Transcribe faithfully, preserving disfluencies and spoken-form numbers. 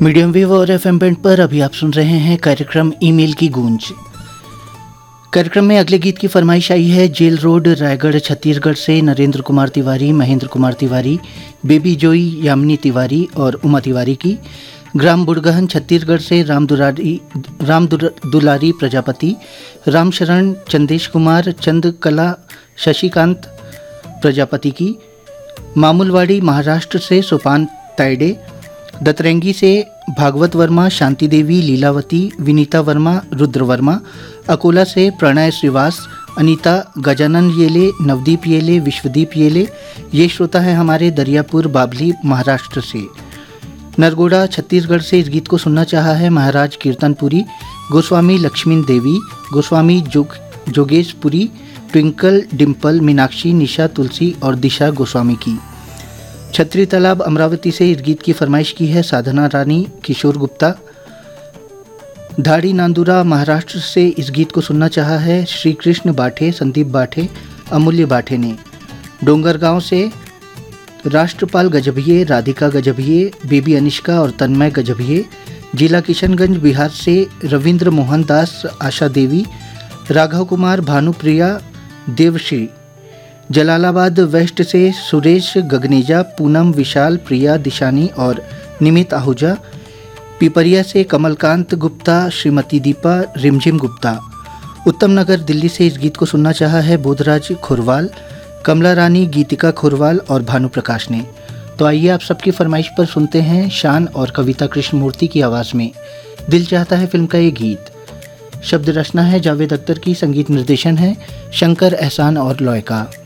Medium wave और FM band पर अभी आप सुन रहे हैं कार्यक्रम ईमेल की गूंज। कार्यक्रम में अगले गीत की फरमाइश आई है जेल रोड रायगढ़ छत्तीसगढ़ से नरेंद्र कुमार तिवारी, महेंद्र कुमार तिवारी, बेबी जोई, यामिनी तिवारी और उमा तिवारी की। ग्राम बुड़गहन छत्तीसगढ़ से राम दुलारी राम दुलारी प्रजापति, रामशरण, चंदेश कुमार, चंद्रकला, शशिकांत प्रजापति की। मामूलवाड़ी महाराष्ट्र से सोपान तायडे, दतरंगी से भागवत वर्मा, शांति देवी, लीलावती, विनीता वर्मा, रुद्र वर्मा। अकोला से प्रणय श्रीवास, अनीता, गजानन येले, नवदीप येले, विश्वदीप येले। ये श्रोता है हमारे दरियापुर बाबली महाराष्ट्र से। नरगोड़ा छत्तीसगढ़ से इस गीत को सुनना चाहा है महाराज कीर्तनपुरी, गोस्वामी लक्ष्मी देवी, गोस्वामी जोग जोगेशपुरी, ट्विंकल, डिम्पल, मीनाक्षी, निशा, तुलसी और दिशा गोस्वामी की। छत्री तालाब अमरावती से इस गीत की फरमाइश की है साधना रानी, किशोर गुप्ता। धाड़ी नांदुरा महाराष्ट्र से इस गीत को सुनना चाहा है श्री कृष्ण बाठे, संदीप बाठे, अमूल्य बाठे ने। डोंगरगांव से राष्ट्रपाल गजभिये, राधिका गजभिये, बेबी अनिष्का और तन्मय गजभिये। जिला किशनगंज बिहार से रविंद्र मोहन दास, आशा देवी, राघव कुमार, भानुप्रिया, देवश्री। जलालाबाद वेस्ट से सुरेश गगनेजा, पूनम, विशाल, प्रिया, दिशानी और निमित आहूजा। पिपरिया से कमलकांत गुप्ता, श्रीमती दीपा, रिमझिम गुप्ता। उत्तम नगर दिल्ली से इस गीत को सुनना चाहा है बोधराज खुरवाल, कमला रानी, गीतिका खुरवाल और भानु प्रकाश ने। तो आइए आप सबकी फरमाइश पर सुनते हैं शान और कविता कृष्णमूर्ति की आवाज़ में दिल चाहता है फिल्म का ये गीत। शब्द रचना है जावेद अख्तर की, संगीत निर्देशन है शंकर, एहसान और लॉय का।